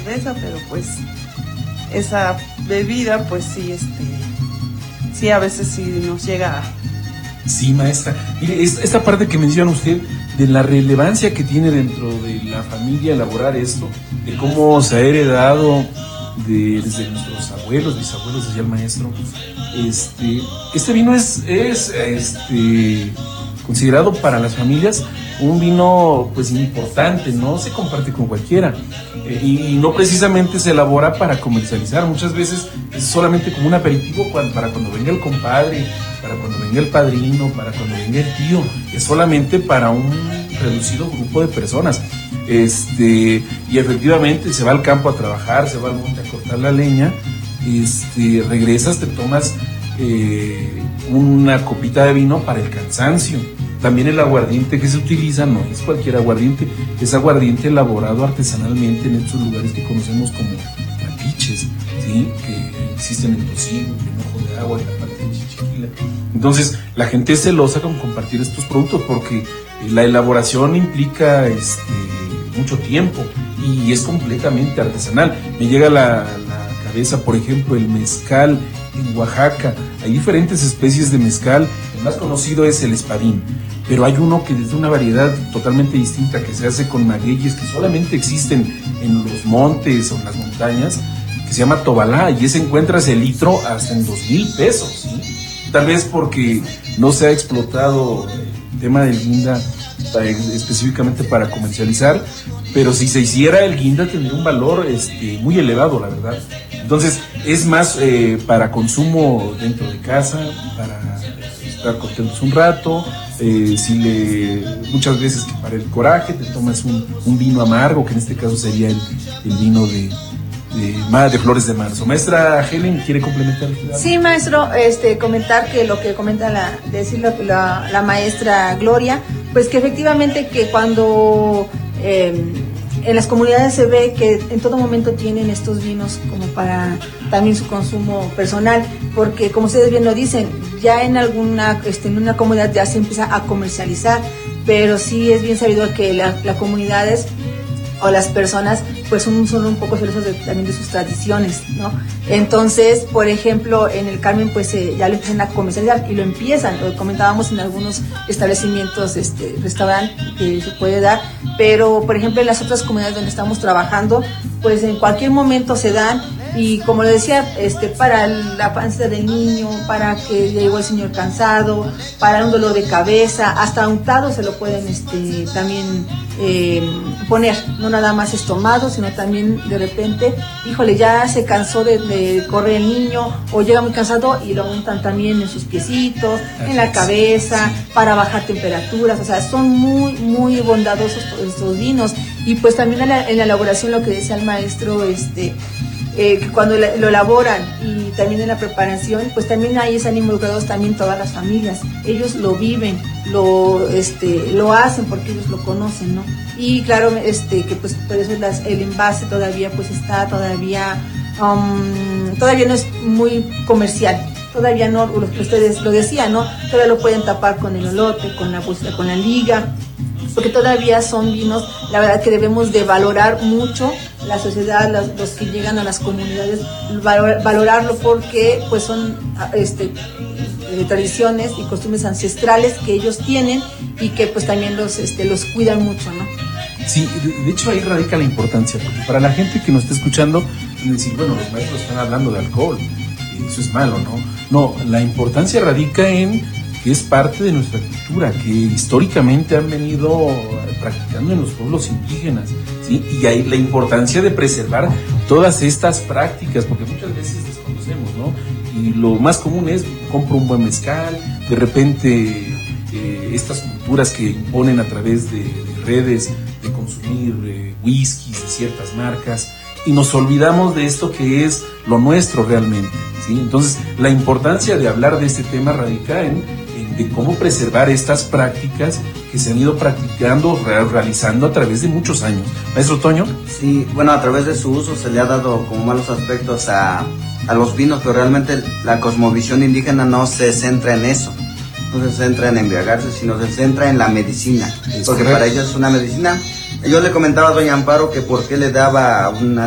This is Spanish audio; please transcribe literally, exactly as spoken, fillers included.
cerveza, pero pues esa bebida, pues sí, este, sí a veces sí nos llega a... Sí, maestra. Mire, esta parte que menciona usted de la relevancia que tiene dentro de la familia elaborar esto, de cómo se ha heredado de, desde nuestros abuelos, bisabuelos, decía el maestro. Este, este vino es, es este, considerado para las familias un vino pues importante, no se comparte con cualquiera, eh, y, y no precisamente se elabora para comercializar. Muchas veces es solamente como un aperitivo cuando, para cuando venga el compadre, para cuando venga el padrino, para cuando venga el tío. Es solamente para un reducido grupo de personas. Este, y efectivamente se va al campo a trabajar, se va al monte a cortar la leña, este, regresas, te tomas eh, una copita de vino para el cansancio. También el aguardiente que se utiliza no es cualquier aguardiente, es aguardiente elaborado artesanalmente en estos lugares que conocemos como trapiches, ¿sí? Que existen en Tosigo, en Ojo de Agua, en la parte de Chichiquila. Entonces la gente es celosa con compartir estos productos porque la elaboración implica este, mucho tiempo y es completamente artesanal. Me llega a la, la cabeza, por ejemplo, el mezcal en Oaxaca. Hay diferentes especies de mezcal. El más conocido es el espadín, pero hay uno que es de una variedad totalmente distinta, que se hace con magueyes que solamente existen en los montes o en las montañas, que se llama tobalá, y ese encuentras el litro hasta en dos mil pesos, ¿sí? Tal vez porque no se ha explotado el tema del guinda para, específicamente para comercializar, pero si se hiciera el guinda tendría un valor este, muy elevado, la verdad. Entonces es más eh, para consumo dentro de casa, para estar contentos un rato, eh, si le, muchas veces que para el coraje te tomas un, un vino amargo, que en este caso sería el, el vino de, de, de Flores de Marzo. Maestra Helen, ¿quiere complementar? Sí, maestro, este, comentar que lo que comenta la, decirlo la, la maestra Gloria, pues que efectivamente que cuando eh, en las comunidades se ve que en todo momento tienen estos vinos como para también su consumo personal, porque como ustedes bien lo dicen, ya en alguna este, en una comunidad ya se empieza a comercializar, pero sí es bien sabido que las la comunidades o las personas pues son, son un poco celosas de, también de sus tradiciones, ¿no? Entonces, por ejemplo, en el Carmen pues eh, ya lo empiezan a comercializar y lo empiezan, lo comentábamos en algunos establecimientos, este, restaurantes que se puede dar, pero por ejemplo en las otras comunidades donde estamos trabajando, pues en cualquier momento se dan. Y como le decía, este, para la panza del niño, para que llegó el señor cansado, para un dolor de cabeza, hasta untado se lo pueden este, también eh, poner, no nada más es tomado, sino también de repente, híjole, ya se cansó de, de correr el niño, o llega muy cansado y lo untan también en sus piecitos, en la cabeza, para bajar temperaturas. O sea, son muy, muy bondadosos estos vinos. Y pues también en la, en la elaboración, lo que decía el maestro, este... Eh, que cuando lo elaboran y también en la preparación, pues también ahí están involucrados también todas las familias. Ellos lo viven, lo este lo hacen porque ellos lo conocen, ¿no? Y claro, este que pues por eso las, el envase todavía pues está todavía um, todavía no es muy comercial. Todavía no, lo que ustedes lo decían, ¿no? Todavía lo pueden tapar con el olote, con la con la liga, porque todavía son vinos, la verdad que debemos de valorar mucho la sociedad, los, los que llegan a las comunidades, valor, valorarlo porque pues son este, eh, tradiciones y costumbres ancestrales que ellos tienen y que pues también los, este, los cuidan mucho, ¿no? Sí, de, de hecho ahí radica la importancia, porque para la gente que nos está escuchando, decir, bueno, los maestros están hablando de alcohol, eso es malo, ¿no? No, la importancia radica en que es parte de nuestra cultura, que históricamente han venido practicando en los pueblos indígenas, ¿sí? Y hay la importancia de preservar todas estas prácticas, porque muchas veces desconocemos, ¿no? Y lo más común es, compro un buen mezcal, de repente eh, estas culturas que imponen a través de, de redes, de consumir eh, whiskies de ciertas marcas, y nos olvidamos de esto que es lo nuestro realmente, ¿sí? Entonces, la importancia de hablar de este tema radica en de cómo preservar estas prácticas que se han ido practicando, realizando a través de muchos años. Maestro Toño. Sí, bueno, a través de su uso se le ha dado como malos aspectos a, a los vinos, pero realmente la cosmovisión indígena no se centra en eso, no se centra en embriagarse, sino se centra en la medicina, es porque correcto. Para ellos es una medicina. Yo le comentaba a doña Amparo que por qué le daba una